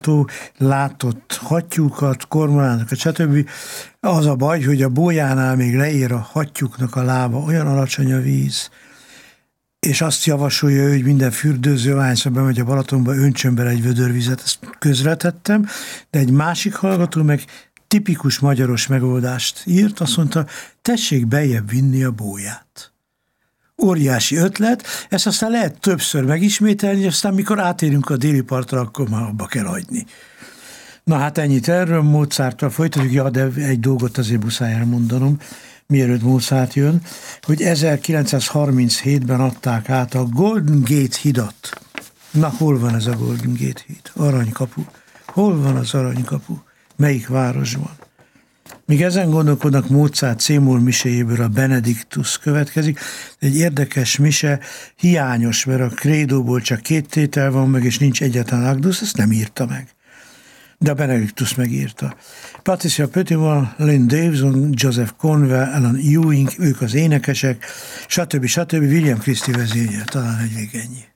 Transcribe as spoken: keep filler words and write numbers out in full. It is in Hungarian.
látott hattyúkat, kormoránokat, stb. Az a baj, hogy a bójánál még leér a hattyúknak a lába, olyan alacsony a víz, és azt javasolja, hogy minden fürdőző, ahányszor bemegy a Balatonba, öntsön bele egy vödör vizet. Ezt közretettem, de egy másik hallgató meg tipikus magyaros megoldást írt, azt mondta, tessék beljebb vinni a bóját. Óriási ötlet, ezt aztán lehet többször megismételni, és aztán mikor átérünk a déli partra, akkor már abba kell hagyni. Na hát ennyit erről, Mozarttal folytatjuk, ja, de egy dolgot azért muszáj elmondanom, mielőtt Mozart jön, hogy ezerkilencszázharminchétben adták át a Golden Gate hidat. Na, hol van ez a Golden Gate híd? Aranykapu. Hol van az aranykapu? Melyik városban? Míg ezen gondolkodnak, Mozart C-moll miséjéből a Benediktus következik. Egy érdekes mise, hiányos, mert a krédóból csak két tétel van meg, és nincs egyetlen Agdus, ezt nem írta meg. De a Benediktus megírta. Patricia Petitval, Lynn Davison, Joseph Conwell, Alan Ewing, ők az énekesek, stb. stb. William Christie vezényel, talán egy ennyi.